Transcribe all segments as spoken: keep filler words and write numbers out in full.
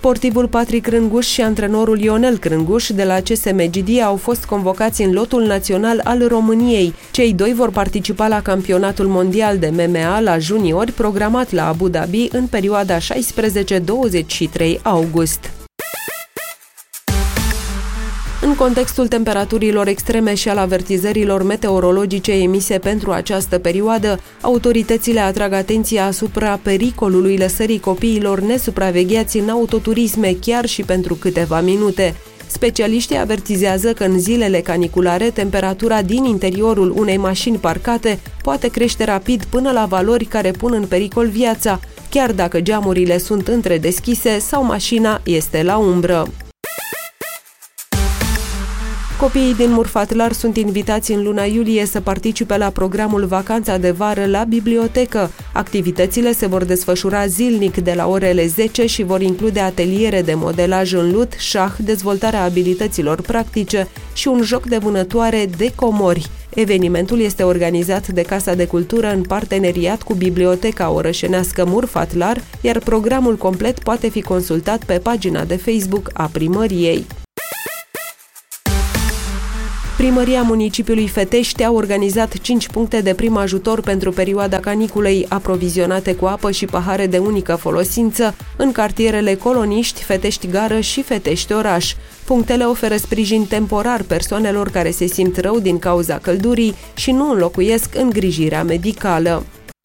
Sportivul Patrick Crânguș și antrenorul Ionel Crânguș de la C S M G D au fost convocați în lotul național al României. Cei doi vor participa la campionatul mondial de M M A la juniori, programat la Abu Dhabi în perioada șaisprezece douăzeci și trei august. În contextul temperaturilor extreme și al avertizărilor meteorologice emise pentru această perioadă, autoritățile atrag atenția asupra pericolului lăsării copiilor nesupravegheați în autoturisme chiar și pentru câteva minute. Specialiștii avertizează că în zilele caniculare, temperatura din interiorul unei mașini parcate poate crește rapid până la valori care pun în pericol viața, chiar dacă geamurile sunt întredeschise sau mașina este la umbră. Copiii din Murfatlar sunt invitați în luna iulie să participe la programul Vacanța de vară la bibliotecă. Activitățile se vor desfășura zilnic de la orele zece și vor include ateliere de modelaj în lut, șah, dezvoltarea abilităților practice și un joc de vânătoare de comori. Evenimentul este organizat de Casa de Cultură în parteneriat cu Biblioteca Orășenească Murfatlar, iar programul complet poate fi consultat pe pagina de Facebook a primăriei. Primăria municipiului Fetești a organizat cinci puncte de prim ajutor pentru perioada caniculei, aprovizionate cu apă și pahare de unică folosință în cartierele Coloniști, Fetești Gară și Fetești Oraș. Punctele oferă sprijin temporar persoanelor care se simt rău din cauza căldurii și nu înlocuiesc îngrijirea medicală.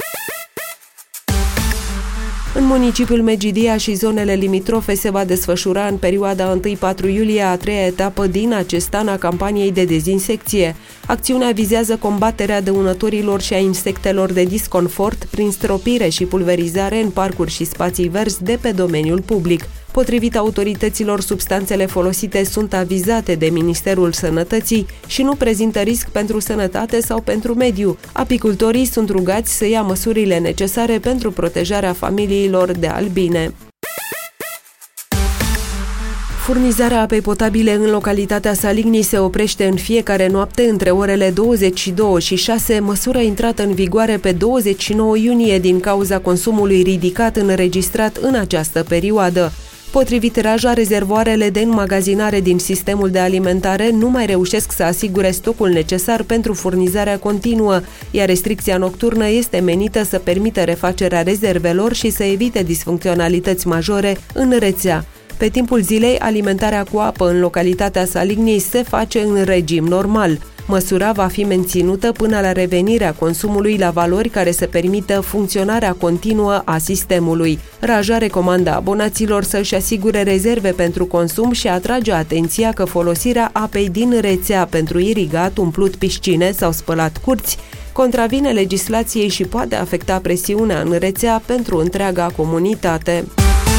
În municipiul Megidia și zonele limitrofe se va desfășura în perioada unu patru iulie a treia etapă din acest an a campaniei de dezinsecție. Acțiunea vizează combaterea dăunătorilor și a insectelor de disconfort prin stropire și pulverizare în parcuri și spații verzi de pe domeniul public. Potrivit autorităților, substanțele folosite sunt avizate de Ministerul Sănătății și nu prezintă risc pentru sănătate sau pentru mediu. Apicultorii sunt rugați să ia măsurile necesare pentru protejarea familiilor de albine. Furnizarea apei potabile în localitatea Saligny se oprește în fiecare noapte între orele douăzeci și două și șase, măsură intrată în vigoare pe douăzeci și nouă iunie din cauza consumului ridicat înregistrat în această perioadă. Potrivit Raja, rezervoarele de înmagazinare din sistemul de alimentare nu mai reușesc să asigure stocul necesar pentru furnizarea continuă, iar restricția nocturnă este menită să permită refacerea rezervelor și să evite disfuncționalități majore în rețea. Pe timpul zilei, alimentarea cu apă în localitatea Saligny se face în regim normal. Măsura va fi menținută până la revenirea consumului la valori care să permită funcționarea continuă a sistemului. Raja recomandă abonaților să-și asigure rezerve pentru consum și atrage atenția că folosirea apei din rețea pentru irigat, umplut piscine sau spălat curți contravine legislației și poate afecta presiunea în rețea pentru întreaga comunitate.